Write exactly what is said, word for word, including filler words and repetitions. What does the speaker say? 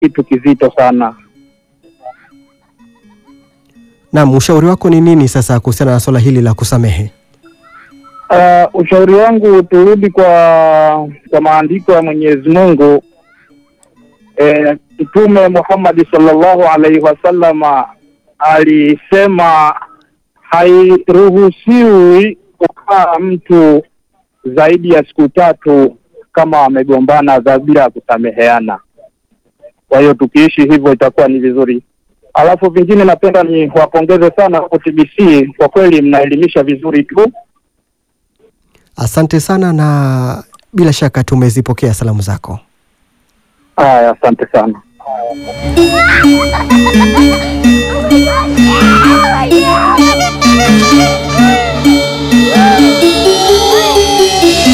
kitu kizito sana. Na ushauri wako ni nini sasa kuhusiana na swala hili la kusamehe? Uh, ushauri wangu turudi kwa kwa maandiko ya Mwenyezi Mungu. Eh, Mtume Muhammad sallallahu alaihi wasallama alisema hairuhusiwi kukaa mtu zaidi ya siku tatu kama amegombana bila kusameheana. Kwa hiyo tukiishi hivyo itakuwa ni vizuri. Alafu vingine napenda ni wapongeze sana kwa T B C, kwa kweli mnaelimisha vizuri tu. Asante sana, na bila shaka tumezipokea salamu zako. Haya, asante sana.